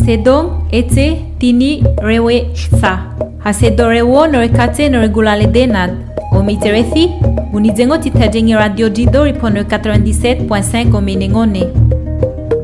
Sedong ete tini rewe sa. Hasedorewo norekate noregulale denad. Omiterethi, unizengo titajengi radio jido ripono 97.5 omenengone.